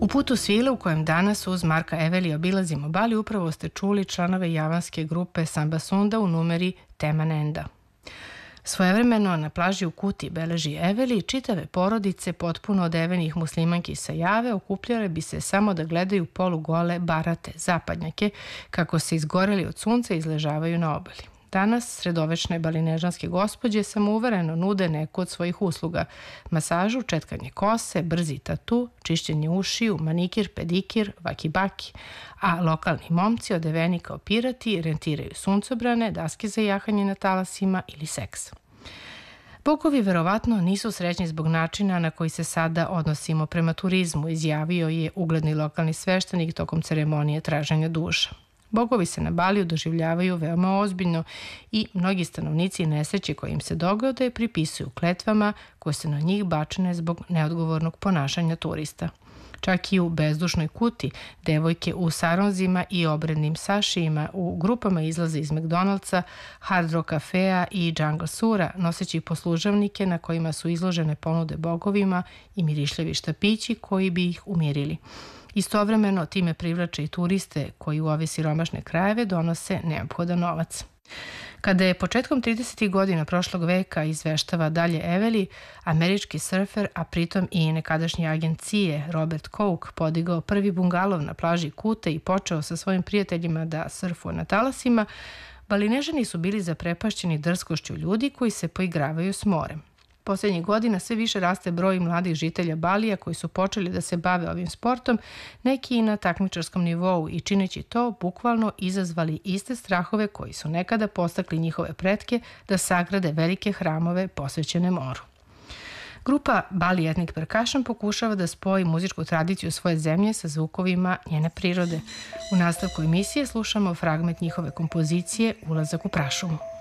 U putu svile u kojem danas uz Marka Eveli obilazimo Bali upravo ste čuli članove javanske grupe Samba Sunda u numeri Temanenda. Svojevremeno na plaži u Kuti, beleži Eveli, čitave porodice potpuno odevenih muslimanki sa Jave okupljale bi se samo da gledaju polugole barate, zapadnjake, kako se izgoreli od sunca izležavaju na obali. Danas sredovečne balinežanske gospođe samouvereno nude neku od svojih usluga. Masažu, četkanje kose, brzi tatu, čišćenje ušiju, manikir, pedikir, vaki-baki. A lokalni momci odeveni kao pirati rentiraju suncobrane, daske za jahanje na talasima ili seks. Bogovi verovatno nisu srećni zbog načina na koji se sada odnosimo prema turizmu, izjavio je ugledni lokalni sveštenik tokom ceremonije traženja duša. Bogovi se na Baliju doživljavaju veoma ozbiljno i mnogi stanovnici nesreće koje im se dogode pripisuju kletvama koje su na njih bačene zbog neodgovornog ponašanja turista. Čak i u bezdušnoj Kuti, devojke u saronzima i obrednim sašijima u grupama izlaze iz McDonald'sa, Hard Rock kafea i Jungle Sura, noseći poslužavnike na kojima su izložene ponude bogovima i mirišljavi štapići koji bi ih umirili. Istovremeno time privlače i turiste koji u ove siromašne krajeve donose neophodan novac. Kada je početkom 30. godina prošlog veka, izveštava dalje Eveli, američki surfer, a pritom i nekadašnji agent CIA Robert Koch podigao prvi bungalov na plaži Kute i počeo sa svojim prijateljima da surfuje na talasima, Balinežani su bili zaprepašćeni drskošću ljudi koji se poigravaju s morem. Poslednjih godina sve više raste broj mladih žitelja Balija koji su počeli da se bave ovim sportom, neki i na takmičarskom nivou i čineći to bukvalno izazvali iste strahove koji su nekada postakli njihove pretke da sagrade velike hramove posvećene moru. Grupa Bali Ethnic Percussion pokušava da spoji muzičku tradiciju svoje zemlje sa zvukovima njene prirode. U nastavku emisije slušamo fragment njihove kompozicije Ulazak u prašumu.